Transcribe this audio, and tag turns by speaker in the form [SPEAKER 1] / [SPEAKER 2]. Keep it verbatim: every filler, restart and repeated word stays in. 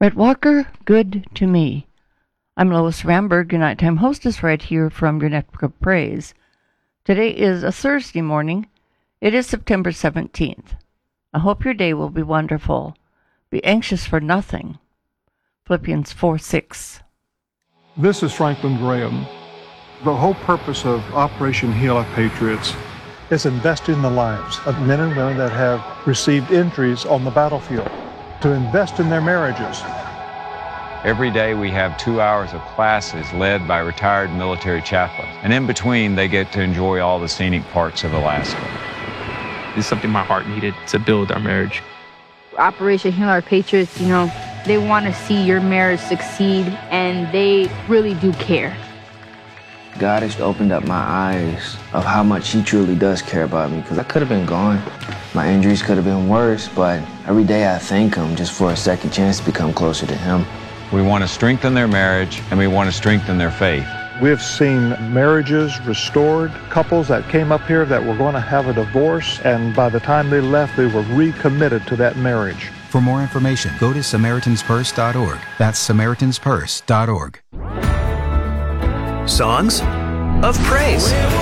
[SPEAKER 1] Brett Walker, Good to Me. I'm Lois Ramberg, your nighttime hostess right here from your Network of Praise. Today is a Thursday morning. It is September seventeenth. I hope your day will be wonderful. Be anxious for nothing. Philippians four six.
[SPEAKER 2] This is Franklin Graham. The whole purpose of Operation Heal Our Patriots is investing in the lives of men and women that have received injuries on the battlefield, to invest in their marriages.
[SPEAKER 3] Every day we have two hours of classes led by retired military chaplains. And in between, they get to enjoy all the scenic parts of Alaska.
[SPEAKER 4] It's something my heart needed to build our marriage.
[SPEAKER 5] Operation Heal Our Patriots, you know, they want to see your marriage succeed, and they really do care.
[SPEAKER 6] God has opened up my eyes of how much he truly does care about me, because I could have been gone. My injuries could have been worse, but every day I thank him just for a second chance to become closer to him.
[SPEAKER 3] We want to strengthen their marriage, and we want to strengthen their faith.
[SPEAKER 2] We have seen marriages restored, couples that came up here that were going to have a divorce, and by the time they left, they were recommitted to that marriage.
[SPEAKER 7] For more information, go to Samaritan's Purse dot org. That's Samaritan's Purse dot org.
[SPEAKER 8] Songs of Praise.